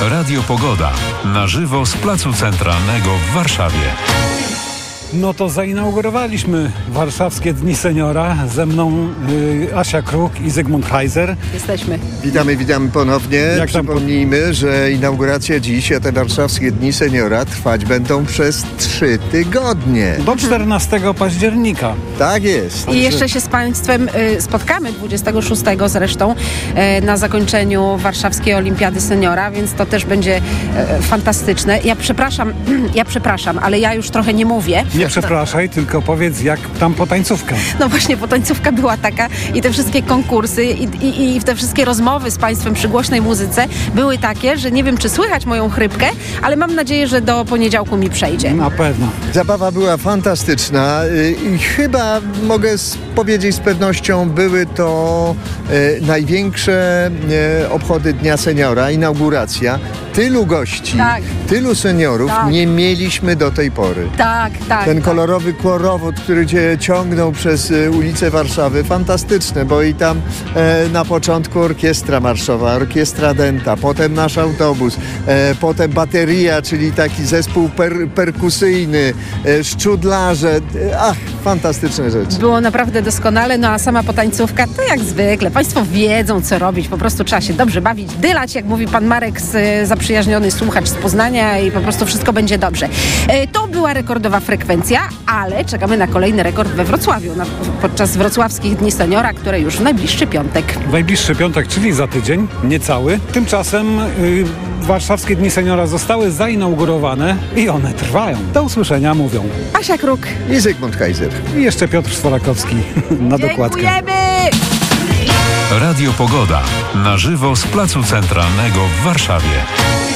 Radio Pogoda. Na żywo z Placu Centralnego w Warszawie. No to zainaugurowaliśmy Warszawskie Dni Seniora. Ze mną Asia Kruk i Zygmunt Heiser. Jesteśmy. Witamy ponownie. Przypomnijmy, że inauguracja dziś, a te Warszawskie Dni Seniora trwać będą przez 3 tygodnie. Do 14 października. Tak jest. I jeszcze się z Państwem spotkamy 26 zresztą na zakończeniu Warszawskiej Olimpiady Seniora, więc to też będzie fantastyczne. Ja przepraszam, ale ja już trochę nie mówię. Nie przepraszaj, tylko powiedz, jak tam potańcówka. No właśnie, potańcówka była taka i te wszystkie konkursy i te wszystkie rozmowy z Państwem przy głośnej muzyce były takie, że nie wiem, czy słychać moją chrypkę, ale mam nadzieję, że do poniedziałku mi przejdzie. Na pewno. Zabawa była fantastyczna i chyba mogę powiedzieć z pewnością, były to największe obchody Dnia Seniora, inauguracja. Tylu gości, tylu seniorów nie mieliśmy do tej pory. Ten kolorowy korowód, który cię ciągnął przez ulice Warszawy, fantastyczne, bo i tam na początku orkiestra marszowa, orkiestra dęta, potem nasz autobus, potem bateria, czyli taki zespół perkusyjny, szczudlarze, fantastyczne rzeczy. Było naprawdę doskonale, no a sama potańcówka to jak zwykle. Państwo wiedzą, co robić, po prostu trzeba się dobrze bawić, dylać, jak mówi pan Marek, zaprzyjaźniony słuchacz z Poznania i po prostu wszystko będzie dobrze. To była rekordowa frekwencja, ale czekamy na kolejny rekord we Wrocławiu podczas Wrocławskich Dni Seniora, które już w najbliższy piątek. Najbliższy piątek, czyli za tydzień, niecały. Tymczasem Warszawskie Dni Seniora zostały zainaugurowane i one trwają. Do usłyszenia mówią Asia Kruk i Zygmunt Heiser. I jeszcze Piotr Sworakowski na dokładkę. Dziękujemy! Radio Pogoda. Na żywo z Placu Centralnego w Warszawie.